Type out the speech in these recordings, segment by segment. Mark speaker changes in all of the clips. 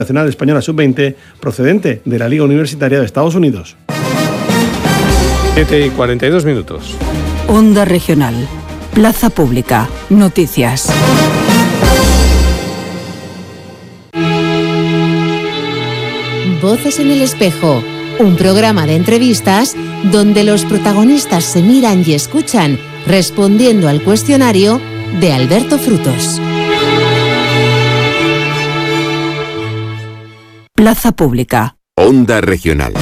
Speaker 1: Nacional Española Sub-20 procedente de la Liga Universitaria de Estados Unidos.
Speaker 2: 7:42.
Speaker 3: Onda Regional. Plaza Pública. Noticias.
Speaker 4: Voces en el espejo. Un programa de entrevistas donde los protagonistas se miran y escuchan respondiendo al cuestionario de Alberto Frutos.
Speaker 3: Plaza Pública.
Speaker 5: Onda Regional.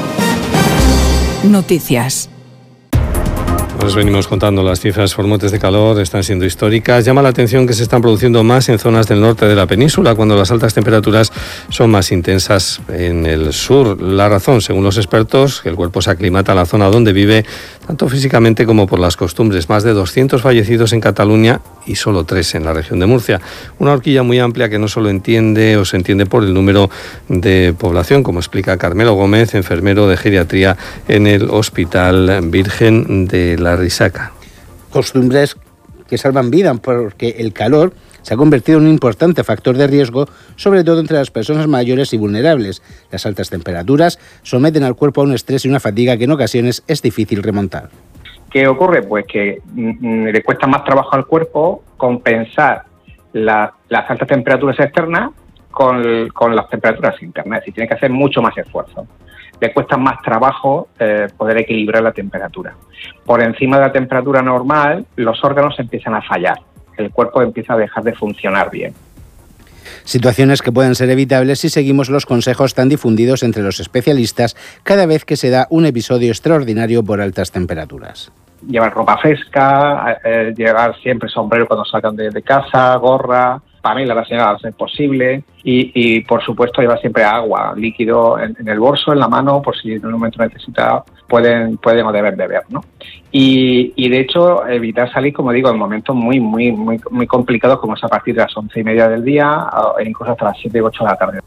Speaker 3: Noticias.
Speaker 2: Os venimos contando las cifras por montes de calor, están siendo históricas. Llama la atención que se están produciendo más en zonas del norte de la península, cuando las altas temperaturas son más intensas en el sur. La razón, según los expertos, que el cuerpo se aclimata a la zona donde vive, tanto físicamente como por las costumbres. Más de 200 fallecidos en Cataluña y solo 3 en la región de Murcia. Una horquilla muy amplia que no solo entiende o se entiende por el número de población, como explica Carmelo Gómez, enfermero de geriatría en el Hospital Virgen de la Risaca.
Speaker 6: Costumbres que salvan vidas, porque el calor se ha convertido en un importante factor de riesgo, sobre todo entre las personas mayores y vulnerables. Las altas temperaturas someten al cuerpo a un estrés y una fatiga que en ocasiones es difícil remontar.
Speaker 7: ¿Qué ocurre? Pues que le cuesta más trabajo al cuerpo compensar las altas temperaturas externas con las temperaturas internas, es decir, tiene que hacer mucho más esfuerzo. Le cuesta más trabajo poder equilibrar la temperatura. Por encima de la temperatura normal, los órganos empiezan a fallar, el cuerpo empieza a dejar de funcionar bien.
Speaker 6: Situaciones que pueden ser evitables si seguimos los consejos tan difundidos entre los especialistas cada vez que se da un episodio extraordinario por altas temperaturas.
Speaker 7: Llevar ropa fresca, llevar siempre sombrero cuando salgan de casa, gorra, pamela la señora, a ser posible, y por supuesto llevar siempre agua, líquido en el bolso, en la mano, por si en un momento necesita pueden o deben beber, ¿no? Y de hecho evitar salir, como digo, en momentos muy complicados, como es a partir de las 11:30 del día e incluso hasta las 7 u 8 de la tarde.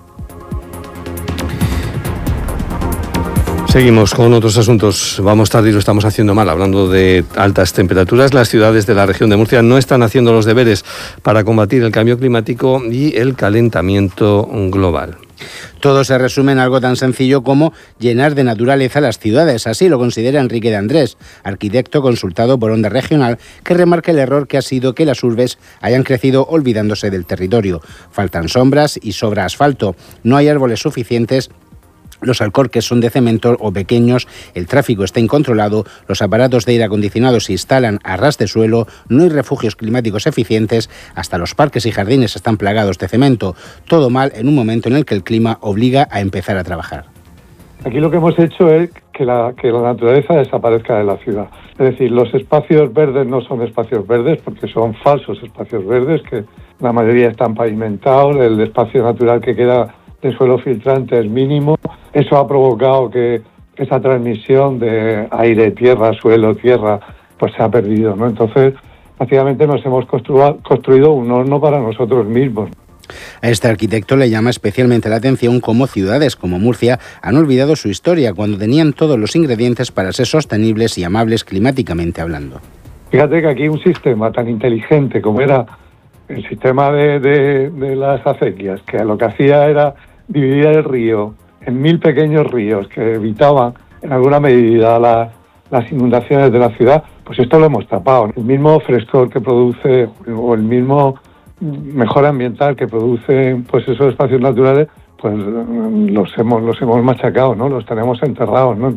Speaker 2: Seguimos con otros asuntos. Vamos tarde y lo estamos haciendo mal. Hablando de altas temperaturas, las ciudades de la región de Murcia no están haciendo los deberes para combatir el cambio climático y el calentamiento global.
Speaker 6: Todo se resume en algo tan sencillo como llenar de naturaleza las ciudades. Así lo considera Enrique de Andrés, arquitecto consultado por Onda Regional, que remarca el error que ha sido que las urbes hayan crecido olvidándose del territorio. Faltan sombras y sobra asfalto. No hay árboles suficientes. Los alcorques son de cemento o pequeños, el tráfico está incontrolado, los aparatos de aire acondicionado se instalan a ras de suelo, no hay refugios climáticos eficientes, hasta los parques y jardines están plagados de cemento. Todo mal en un momento en el que el clima obliga a empezar a trabajar.
Speaker 8: Aquí lo que hemos hecho es que la naturaleza desaparezca de la ciudad. Es decir, los espacios verdes no son espacios verdes porque son falsos espacios verdes, que la mayoría están pavimentados, el espacio natural que queda de suelo filtrante es mínimo. Eso ha provocado que esa transmisión de aire, tierra, suelo, tierra, pues se ha perdido, ¿no? Entonces, básicamente nos hemos construido un horno para nosotros mismos.
Speaker 6: A este arquitecto le llama especialmente la atención cómo ciudades como Murcia han olvidado su historia cuando tenían todos los ingredientes para ser sostenibles y amables climáticamente hablando.
Speaker 8: Fíjate que aquí un sistema tan inteligente como era el sistema de las acequias, que lo que hacía era dividir el río en 1000 pequeños ríos que evitaban en alguna medida las inundaciones de la ciudad, pues esto lo hemos tapado. El mismo frescor que produce o el mismo mejora ambiental que produce pues esos espacios naturales, pues los hemos machacado, ¿no? Los tenemos enterrados, ¿no?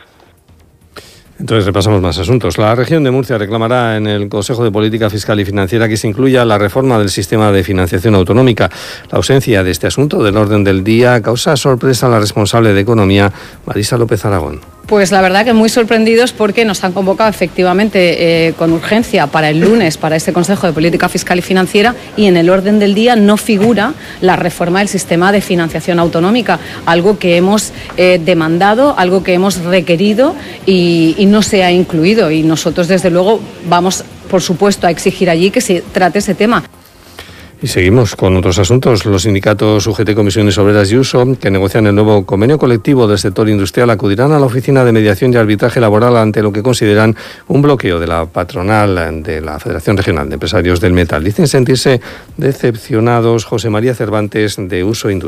Speaker 2: Entonces repasamos más asuntos. La región de Murcia reclamará en el Consejo de Política Fiscal y Financiera que se incluya la reforma del sistema de financiación autonómica. La ausencia de este asunto del orden del día causa sorpresa a la responsable de Economía, Marisa López Aragón.
Speaker 9: Pues la verdad que muy sorprendidos porque nos han convocado efectivamente con urgencia para el lunes para este Consejo de Política Fiscal y Financiera y en el orden del día no figura la reforma del sistema de financiación autonómica, algo que hemos demandado, algo que hemos requerido y no se ha incluido y nosotros desde luego vamos por supuesto a exigir allí que se trate ese tema.
Speaker 2: Y seguimos con otros asuntos. Los sindicatos UGT, Comisiones Obreras y USO, que negocian el nuevo convenio colectivo del sector industrial, acudirán a la Oficina de Mediación y Arbitraje Laboral ante lo que consideran un bloqueo de la patronal de la Federación Regional de Empresarios del Metal. Dicen sentirse decepcionados. José María Cervantes, de USO Industria.